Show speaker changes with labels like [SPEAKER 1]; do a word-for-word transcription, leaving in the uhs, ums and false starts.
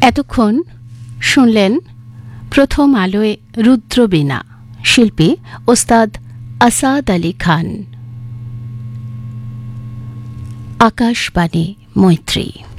[SPEAKER 1] এতক্ষণ শুনলেন প্রথম আলোয় রুদ্রবীণা, শিল্পী ওস্তাদ আসাদ আলী খান। আকাশবাণী মৈত্রী।